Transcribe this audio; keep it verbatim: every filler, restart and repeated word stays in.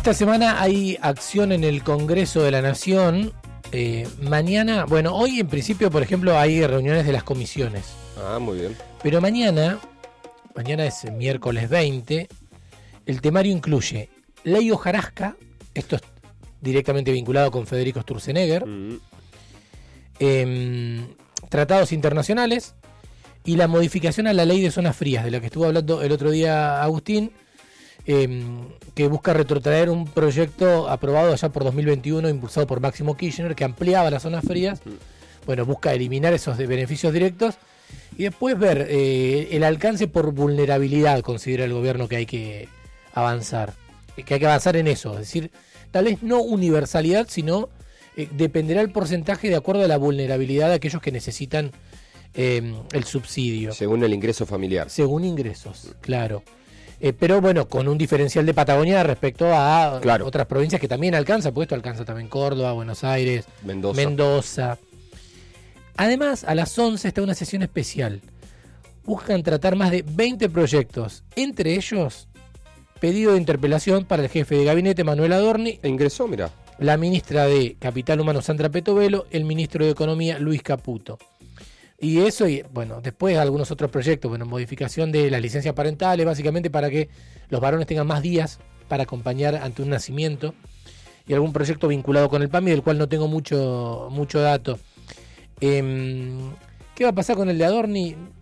esta semana hay acción en el Congreso de la Nación. Eh, mañana, bueno, hoy en principio, por ejemplo, hay reuniones de las comisiones. Ah, muy bien. Pero mañana, mañana es miércoles veinte, el temario incluye ley hojarasca, esto es directamente vinculado con Federico Sturzenegger, mm. eh, tratados internacionales y la modificación a la ley de zonas frías, de la que estuvo hablando el otro día Agustín, eh, que busca retrotraer un proyecto aprobado allá por dos mil veintiuno, impulsado por Máximo Kirchner, que ampliaba las zonas frías. Mm. Bueno, busca eliminar esos de beneficios directos y después ver eh, el alcance por vulnerabilidad, considera el gobierno que hay que avanzar, que hay que avanzar en eso, es decir, tal vez no universalidad, sino eh, dependerá el porcentaje de acuerdo a la vulnerabilidad de aquellos que necesitan eh, el subsidio. Según el ingreso familiar. Según ingresos, claro. Eh, pero bueno, con un diferencial de Patagonia respecto a claro. otras provincias que también alcanza, porque esto alcanza también Córdoba, Buenos Aires, Mendoza. Mendoza. Además, a las once está una sesión especial. Buscan tratar más de veinte proyectos, entre ellos pedido de interpelación para el jefe de gabinete Manuel Adorni. E ingresó, mira. La ministra de Capital Humano Sandra Petovelo, el ministro de Economía Luis Caputo. Y eso, y bueno, después algunos otros proyectos, bueno, modificación de las licencias parentales, básicamente para que los varones tengan más días para acompañar ante un nacimiento. Y algún proyecto vinculado con el PAMI, del cual no tengo mucho, mucho dato. Eh, ¿Qué va a pasar con el de Adorni?